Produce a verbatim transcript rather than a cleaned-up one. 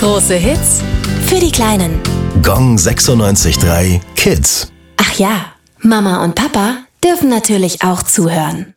Große Hits für die Kleinen. Gong sechsundneunzig Komma drei Kids. Ach ja, Mama und Papa dürfen natürlich auch zuhören.